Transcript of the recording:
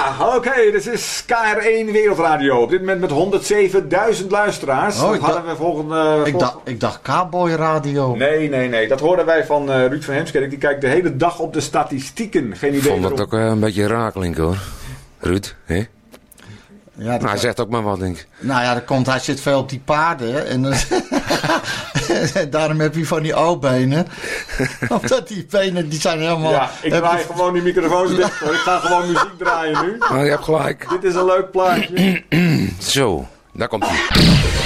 Ja, oké, dit is KR1 Wereldradio. Op dit moment met 107.000 luisteraars. Oh, dat hadden we volgende... Ik dacht Cowboy Radio. Nee. Dat hoorden wij van Ruud van Heemskerk. Die kijkt de hele dag op de statistieken. Geen idee. Ik vond dat ook een beetje raar klinken hoor. Ruud, hè? Ja, hij zegt ook maar wat, denk ik. Nou ja, hij zit veel op die paarden. En daarom heb je van die O-benen. Omdat die benen, die zijn helemaal... Ja, ik draai gewoon die microfoons dicht. Hoor. Ik ga gewoon muziek draaien nu. Maar je hebt gelijk. Dit is een leuk plaatje. Zo, daar komt hij.